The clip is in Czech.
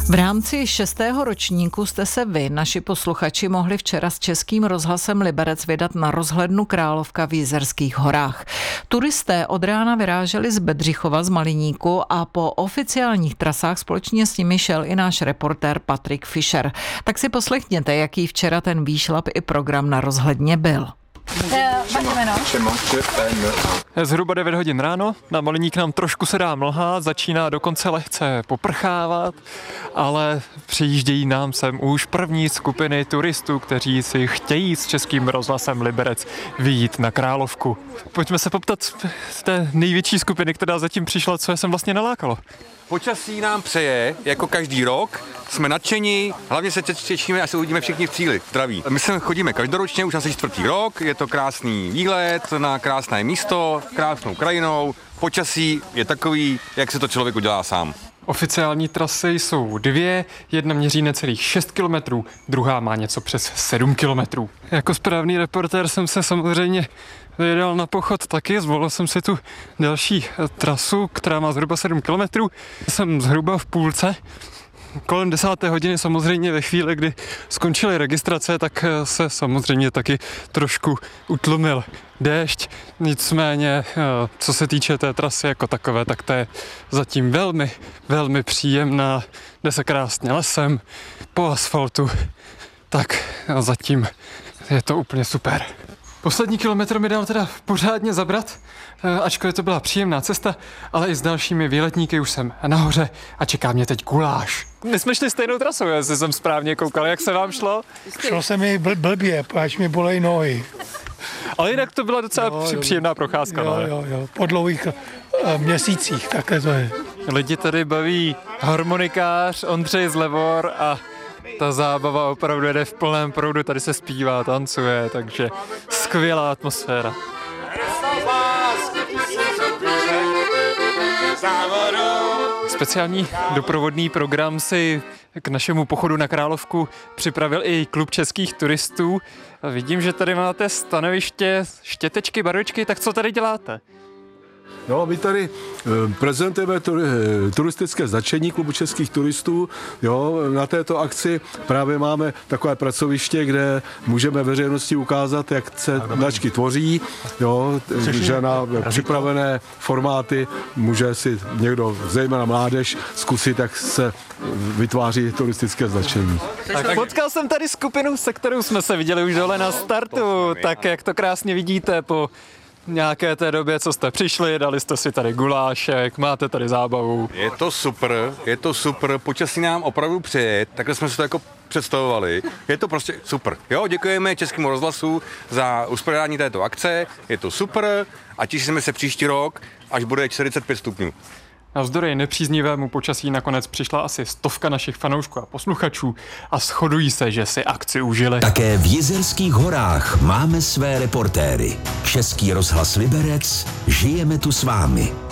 V rámci 6. ročníku jste se vy, naši posluchači, mohli včera s Českým rozhlasem Liberec vydat na rozhlednu Královka v Jizerských horách. Turisté od rána vyráželi z Bedřichova z Maliníku a po oficiálních trasách společně s nimi šel i náš reportér Patrik Fischer. Tak si poslechněte, jaký včera ten výšlap i program na rozhledně byl. Zhruba 9 hodin ráno, na Maliník nám trošku se dá mlha, začíná dokonce lehce poprchávat, ale přijíždějí nám sem už první skupiny turistů, kteří si chtějí s Českým rozhlasem Liberec vyjít na Královku. Pojďme se poptat z té největší skupiny, která zatím přišla, co je sem vlastně nalákalo. Počasí nám přeje, jako každý rok, jsme nadšení, hlavně se těšíme, až se uvidíme všichni v cíli. Zdraví. My sem chodíme každoročně, už asi 4. rok, je to krásný výlet na krásné místo, krásnou krajinou, počasí je takový, jak se to člověk udělá sám. Oficiální trasy jsou 2, jedna měří necelých 6 kilometrů, druhá má něco přes 7 kilometrů. Jako správný reportér jsem se samozřejmě vydal na pochod taky, zvolil jsem si tu další trasu, která má zhruba 7 kilometrů. Jsem zhruba v půlce. Kolem 10. hodiny samozřejmě ve chvíli, kdy skončily registrace, tak se samozřejmě taky trošku utlumil déšť. Nicméně, co se týče té trasy jako takové, tak to je zatím velmi, velmi příjemná. Jde se krásně lesem, po asfaltu, tak zatím je to úplně super. Poslední kilometr mi dal teda pořádně zabrat, ačkoliv to byla příjemná cesta, ale i s dalšími výletníky už jsem nahoře a čeká mě teď guláš. My jsme šli stejnou trasou, jestli jsem správně koukal. Jak se vám šlo? Šlo se mi blbě, až mi bolej nohy. Ale jinak to byla docela příjemná procházka. Jo. Po dlouhých měsících, takhle to je. Lidi tady baví harmonikář Ondřej Zlevor a ta zábava opravdu jde v plném proudu, tady se zpívá, tancuje, takže skvělá atmosféra. Speciální doprovodný program si k našemu pochodu na Královku připravil i klub českých turistů. Vidím, že tady máte stanoviště, štětečky, barvičky, tak co tady děláte? No, my tady prezentujeme turistické značení klubu českých turistů. Jo, na této akci právě máme takové pracoviště, kde můžeme veřejnosti ukázat, jak se značky tvoří, jo, že na připravené formáty může si někdo, zejména mládež, zkusit, jak se vytváří turistické značení. Tak potkal jsem tady skupinu, se kterou jsme se viděli už dole na startu, tak jak to krásně vidíte po nějaké té době, co jste přišli, dali jste si tady gulášek, máte tady zábavu. Je to super, počasí nám opravdu přeje, takhle jsme si to jako představovali. Je to prostě super. Jo, děkujeme Českému rozhlasu za uspořádání této akce, je to super a těšíme se příští rok, až bude 45 stupňů. Navzdory nepříznivému počasí nakonec přišla asi 100 našich fanoušků a posluchačů a shodují se, že si akci užili. Také v Jizerských horách máme své reportéry. Český rozhlas Liberec, žijeme tu s vámi.